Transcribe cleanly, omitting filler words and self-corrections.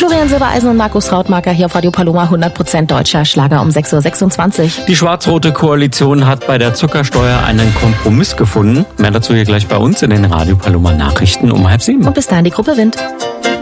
Florian Silbereisen und Markus Rautmarker hier auf Radio Paloma, 100% deutscher Schlager um 6.26 Uhr. Die schwarz-rote Koalition hat bei der Zuckersteuer einen Kompromiss gefunden. Mehr dazu hier gleich bei uns in den Radio Paloma Nachrichten um 6:30. Und bis dahin die Gruppe Wind.